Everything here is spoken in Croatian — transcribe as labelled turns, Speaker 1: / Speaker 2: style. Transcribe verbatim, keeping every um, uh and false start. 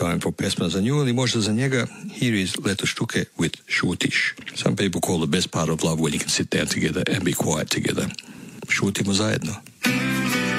Speaker 1: time for pesma za nju, ali možda za njega. Here is Leto Štuke with Šutiš. Some people call the best part of love when you can sit down together and be quiet together. Šutimo zajedno.